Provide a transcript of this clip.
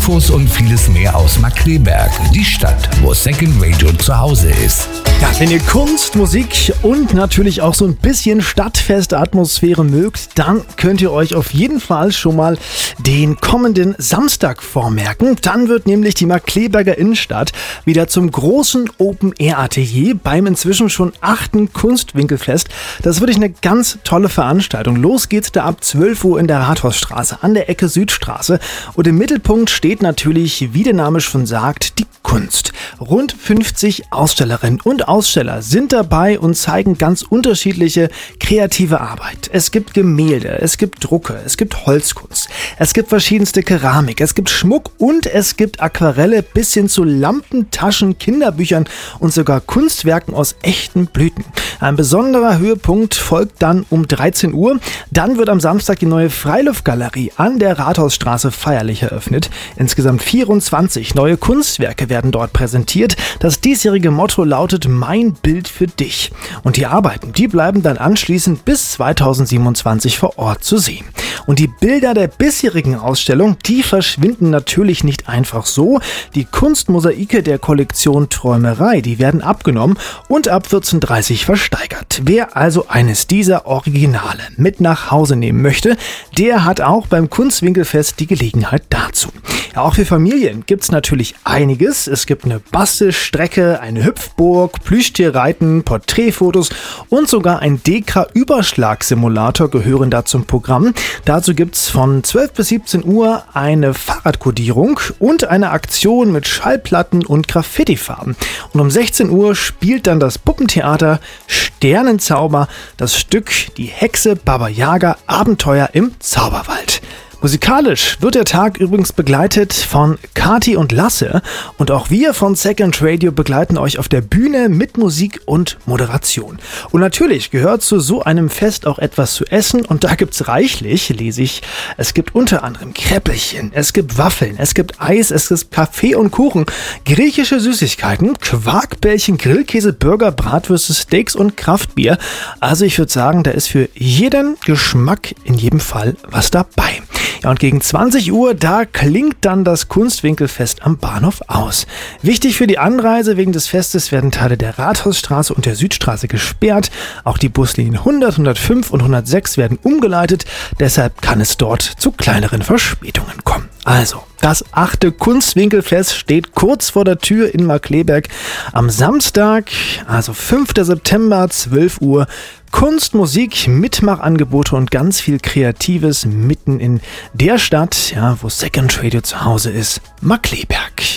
Infos und vieles mehr aus Markkleeberg, die Stadt, wo Second Radio zu Hause ist. Ja, wenn ihr Kunst, Musik und natürlich auch so ein bisschen stadtfeste Atmosphäre mögt, dann könnt ihr euch auf jeden Fall schon mal den kommenden Samstag vormerken. Dann wird nämlich die Markkleeberger Innenstadt wieder zum großen Open-Air-Atelier beim inzwischen schon 8. Kunstwinkelfest. Das ist wirklich eine ganz tolle Veranstaltung. Los geht's da ab 12 Uhr in der Rathausstraße an der Ecke Südstraße. Und im Mittelpunkt steht natürlich, wie der Name schon sagt, die Kunst. Rund 50 Ausstellerinnen und Aussteller sind dabei und zeigen ganz unterschiedliche kreative Arbeit. Es gibt Gemälde, es gibt Drucke, es gibt Holzkunst, es gibt verschiedenste Keramik, es gibt Schmuck und es gibt Aquarelle bis hin zu Lampen, Taschen, Kinderbüchern und sogar Kunstwerken aus echten Blüten. Ein besonderer Höhepunkt folgt dann um 13 Uhr. Dann wird am Samstag die neue Freiluftgalerie an der Rathausstraße feierlich eröffnet. Insgesamt 24 neue Kunstwerke werden dort präsentiert. Das diesjährige Motto lautet Mein Bild für dich. Und die Arbeiten, die bleiben dann anschließend bis 2027 vor Ort zu sehen. Und die Bilder der bisherigen Ausstellung, die verschwinden natürlich nicht einfach so. Die Kunstmosaike der Kollektion Träumerei, die werden abgenommen und ab 14:30 versteigert. Wer also eines dieser Originale mit nach Hause nehmen möchte, der hat auch beim Kunstwinkelfest die Gelegenheit dazu. Ja, auch für Familien gibt's natürlich einiges. Es gibt eine Bastelstrecke, eine Hüpfburg, Plüschtierreiten, Porträtfotos und sogar ein Dekra-Überschlagssimulator gehören da zum Programm. Dazu gibt's von 12 bis 17 Uhr eine Fahrradkodierung und eine Aktion mit Schallplatten und Graffitifarben. Und um 16 Uhr spielt dann das Puppentheater Sternenzauber das Stück Die Hexe Baba Yaga Abenteuer im Zauberwald. Musikalisch wird der Tag übrigens begleitet von Kati und Lasse und auch wir von Second Radio begleiten euch auf der Bühne mit Musik und Moderation. Und natürlich gehört zu so einem Fest auch etwas zu essen und da gibt's reichlich, lese ich. Es gibt unter anderem Kräppelchen, es gibt Waffeln, es gibt Eis, es gibt Kaffee und Kuchen, griechische Süßigkeiten, Quarkbällchen, Grillkäse, Burger, Bratwürste, Steaks und Kraftbier. Also ich würde sagen, da ist für jeden Geschmack in jedem Fall was dabei. Ja, und gegen 20 Uhr, da klingt dann das Kunstwinkelfest am Bahnhof aus. Wichtig für die Anreise wegen des Festes werden Teile der Rathausstraße und der Südstraße gesperrt. Auch die Buslinien 100, 105 und 106 werden umgeleitet. Deshalb kann es dort zu kleineren Verspätungen kommen. Also, das 8. Kunstwinkelfest steht kurz vor der Tür in Markkleeberg. Am Samstag, also 5. September, 12 Uhr, Kunst, Musik, Mitmachangebote und ganz viel Kreatives mitten in der Stadt, ja, wo Second Radio zu Hause ist, Markkleeberg.